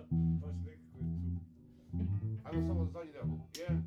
Baš nekako je tu. Ajmo samo za zadnji deo. 1,